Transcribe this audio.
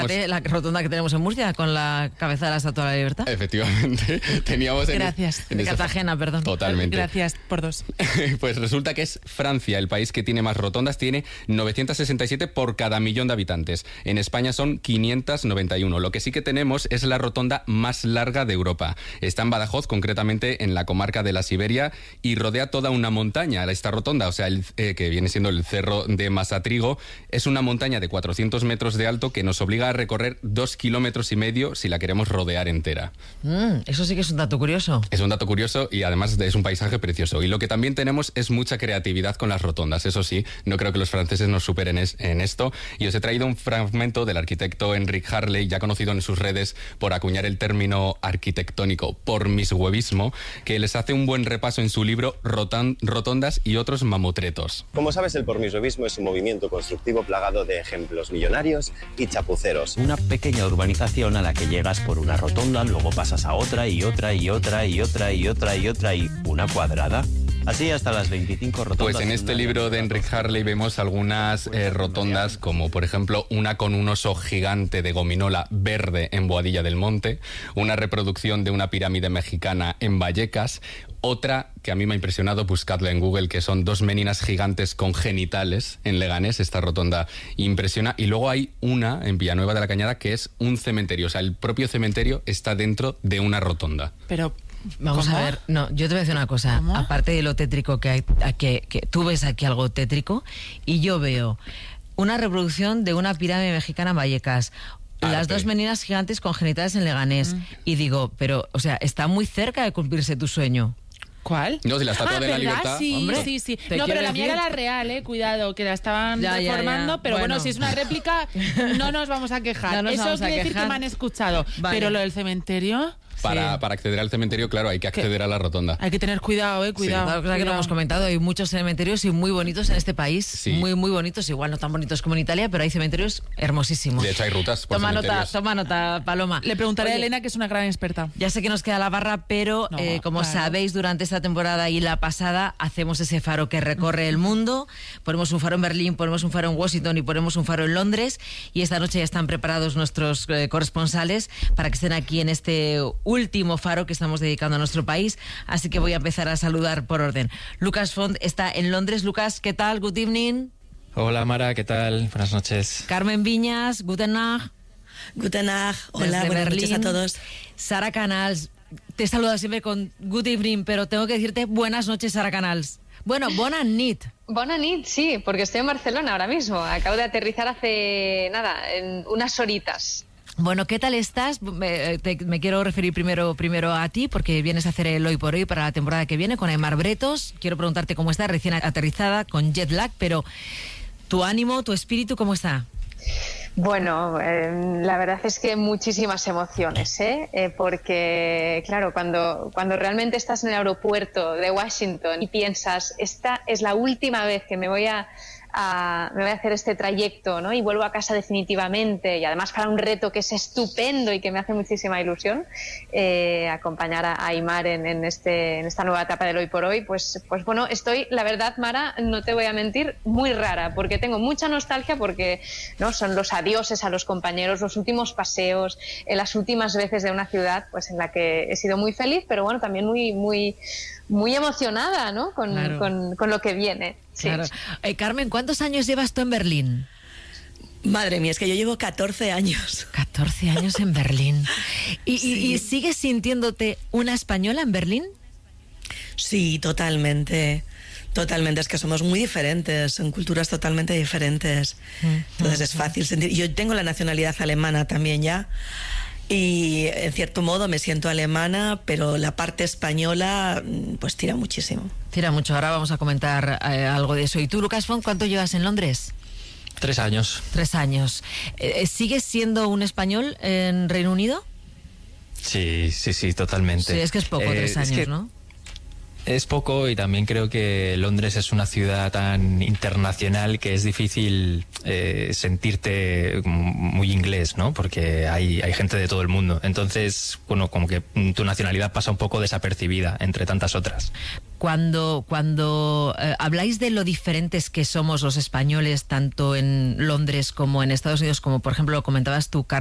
La rotonda que tenemos en Murcia con la cabeza de la Estatua de la Libertad. Efectivamente. Teníamos Gracias. De Cartagena, perdón. Totalmente. Gracias por dos. Pues resulta que es Francia el país que tiene más rotondas. Tiene 967 por cada millón de habitantes. En España son 591. Lo que sí que tenemos es la rotonda más larga de Europa. Está en Badajoz, concretamente en la comarca de la Siberia, y rodea toda una montaña. Esta rotonda, o sea, que viene siendo el Cerro de Masatrigo, es una montaña de 400 metros de alto que nos obliga a recorrer 2,5 kilómetros si la queremos rodear entera. Eso sí que es un dato curioso. Es un dato curioso y además es un paisaje precioso. Y lo que también tenemos es mucha creatividad con las rotondas. Eso sí, no creo que los franceses nos superen en esto. Y os he traído un fragmento del arquitecto Enric Harley, ya conocido en sus redes por acuñar el término arquitectónico pormishuevismo, que les hace un buen repaso en su libro Rotondas y otros mamotretos. Como sabes, el pormishuevismo es un movimiento constructivo plagado de ejemplos millonarios y chapuceros. Una pequeña urbanización a la que llegas por una rotonda, luego pasas a otra y otra y otra y otra y otra y otra y una cuadrada. Así hasta las 25 rotondas. Pues en este libro de Enric Harley vemos algunas rotondas, como por ejemplo una con un oso gigante de gominola verde en Boadilla del Monte, una reproducción de una pirámide mexicana en Vallecas, otra que a mí me ha impresionado, buscadla en Google, que son 2 meninas gigantes con genitales en Leganés. Esta rotonda impresiona. Y luego hay una en Villanueva de la Cañada que es un cementerio. O sea, el propio cementerio está dentro de una rotonda. Pero... Vamos ¿cómo? a ver, no, yo te voy a decir una cosa. ¿Cómo? Aparte de lo tétrico que hay, que tú ves aquí algo tétrico, y yo veo una reproducción de una pirámide mexicana en Vallecas, las 2 meninas gigantes con genitales en Leganés, y digo, pero, o sea, está muy cerca de cumplirse tu sueño. ¿Cuál? No, si la Estatua de la ¿verdad? Libertad. Sí, Hombre, sí. te No, pero quiero la mía decir- era la real, cuidado, que la estaban Ya, reformando, pero bueno, si es una réplica, no nos vamos a quejar. No nos Eso vamos a quiere decir quejar. que me han escuchado. Vale. Pero lo del cementerio, Para acceder al cementerio, claro, hay que acceder a la rotonda. hay que tener cuidado, cuidado. Otra cosa que no cuidado. hemos comentado, hay muchos cementerios y muy bonitos en este país. Sí. Muy, muy bonitos, igual no tan bonitos como en Italia, pero hay cementerios hermosísimos. De hecho, hay rutas por Toma cementerios. nota, Paloma. Le preguntaré Oye, a Elena, que es una gran experta. Ya sé que nos queda la barra, pero No, como claro. sabéis, durante esta temporada y la pasada hacemos ese faro que recorre el mundo. Ponemos un faro en Berlín, ponemos un faro en Washington y ponemos un faro en Londres. Y esta noche ya están preparados nuestros corresponsales para que estén aquí en este último faro que estamos dedicando a nuestro país. Así que voy a empezar a saludar por orden. Lucas Font está en Londres. Lucas, ¿qué tal? Good evening. Hola Mara, ¿qué tal? Buenas noches. Carmen Viñas, guten Nacht. Guten Nacht, hola, Desde buenas noches Berlín. a todos. Sara Canals, te he saludado siempre con good evening, pero tengo que decirte buenas noches, Sara Canals. Bueno, bona nit. Bona nit, sí, porque estoy en Barcelona ahora mismo. Acabo de aterrizar hace, en unas horitas. Bueno, ¿qué tal estás? Me quiero referir primero a ti, porque vienes a hacer el Hoy por Hoy para la temporada que viene con Aimar Bretos. Quiero preguntarte cómo estás, recién aterrizada, con jet lag, pero tu ánimo, tu espíritu, ¿cómo está? Bueno, la verdad es que muchísimas emociones, porque claro, cuando realmente estás en el aeropuerto de Washington y piensas, esta es la última vez que me voy a hacer este trayecto, ¿no? Y vuelvo a casa definitivamente, y además para un reto que es estupendo y que me hace muchísima ilusión, acompañar a Aimar en esta nueva etapa del Hoy por Hoy, pues bueno, estoy, la verdad, Mara, no te voy a mentir, muy rara, porque tengo mucha nostalgia, porque no son los adioses a los compañeros, los últimos paseos, las últimas veces de una ciudad pues en la que he sido muy feliz, pero bueno, también muy emocionada, ¿no? Claro. con lo que viene. Sí. Claro. Carmen, ¿cuántos años llevas tú en Berlín? Madre mía, es que yo llevo 14 años. 14 años en Berlín. ¿Y sigues sintiéndote una española en Berlín? Sí, totalmente. Totalmente, es que somos muy diferentes, son culturas totalmente diferentes. Entonces es fácil sentir. Yo tengo la nacionalidad alemana también ya. Y en cierto modo me siento alemana, pero la parte española pues tira muchísimo. Tira mucho, ahora vamos a comentar algo de eso. ¿Y tú, Lucas Font, cuánto llevas en Londres? 3 años. 3 años. ¿Sigues siendo un español en Reino Unido? Sí, totalmente. Sí, es que es poco, 3 años, es que ¿no? Es poco, y también creo que Londres es una ciudad tan internacional que es difícil sentirte muy inglés, ¿no? Porque hay gente de todo el mundo. Entonces, bueno, como que tu nacionalidad pasa un poco desapercibida entre tantas otras. Cuando habláis de lo diferentes que somos los españoles, tanto en Londres como en Estados Unidos, como por ejemplo lo comentabas tú,